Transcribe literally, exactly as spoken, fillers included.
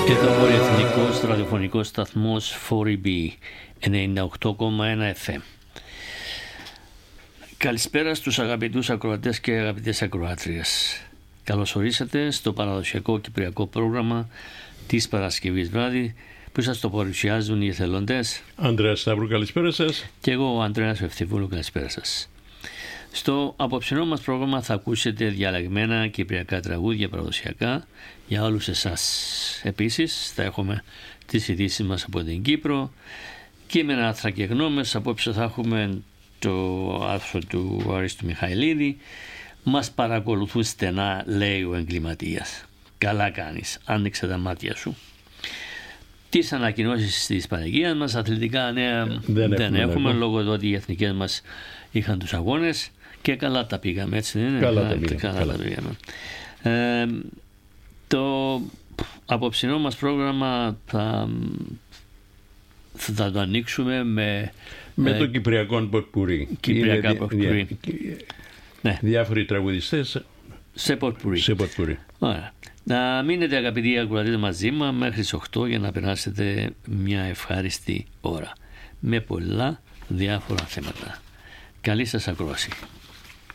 Εδώ πολυεθνικός ραδιοφωνικός σταθμός φορ μπι ενενήντα οκτώ κόμμα ένα εφ εμ. Καλησπέρα στους αγαπητούς ακροατές και αγαπητές ακροάτριες. Καλώς ορίσατε στο παραδοσιακό κυπριακό πρόγραμμα της Παρασκευής βράδυ που σας το παρουσιάζουν οι εθελοντές Ανδρέας Σταύρου, καλησπέρα σας. Και εγώ ο Ανδρέας Ευθυβούλου, καλησπέρα σας. Στο απόψινό μας πρόγραμμα θα ακούσετε διαλεγμένα κυπριακά τραγούδια παραδοσιακά για όλους εσάς. Επίσης θα έχουμε τις ειδήσεις μας από την Κύπρο, κείμενα, άρθρα και γνώμες. Απόψε θα έχουμε το άρθρο του Αρίστου Μιχαηλίδη. Μας παρακολουθούν στενά, λέει ο εγκληματίας. Καλά κάνεις, άνοιξε τα μάτια σου. Τις ανακοινώσεις της Παναγίας μας, αθλητικά νέα δεν, δεν έχουμε, έχουμε λόγω του ότι οι εθνικές μας είχαν τους αγώνες και καλά τα πήγαμε, έτσι δεν είναι? Καλά τα πήγαμε. Καλά καλά. Τα πήγαμε. Ε, το απόψινό μας πρόγραμμα θα, θα το ανοίξουμε με, με ε, το Κυπριακό Ποτπουρί. Κυπριακά Ποτπουρί. Διά, ναι. Διάφοροι τραγουδιστές σε Ποτπουρί. Σε Ποτπουρί. Ωραία. Να μείνετε αγαπητοί ακροατές μαζί μας μέχρι τις οκτώ για να περάσετε μια ευχάριστη ώρα με πολλά διάφορα θέματα. Καλή σας ακρόαση.